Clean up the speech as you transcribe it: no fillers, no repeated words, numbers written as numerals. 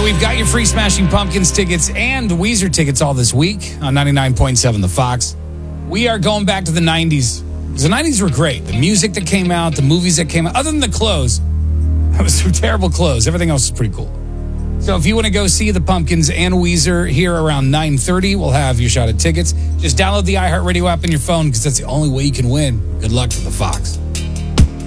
We've got your free Smashing Pumpkins tickets and Weezer tickets all this week on 99.7 The Fox. We are going back to the 90s. The 90s were great. The music that came out, the movies that came out, other than the clothes. That was some terrible clothes. Everything else is pretty cool. So if you want to go see the Pumpkins and Weezer here around 9:30, we'll have your shot at tickets. Just download the iHeartRadio app on your phone because that's the only way you can win. Good luck to The Fox.